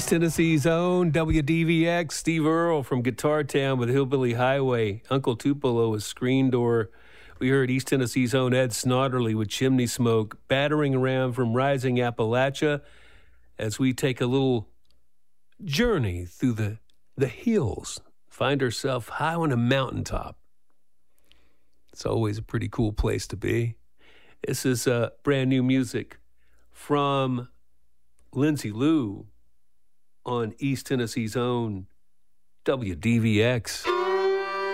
Tennessee's own WDVX, Steve Earle from Guitar Town with Hillbilly Highway. Uncle Tupelo with Screen Door. We heard East Tennessee's own Ed Snodderly with Chimney Smoke, battering around from Rising Appalachia as we take a little journey through the hills, find ourselves high on a mountaintop. It's always a pretty cool place to be. This is brand new music from Lindsay Lou on East Tennessee's own WDVX.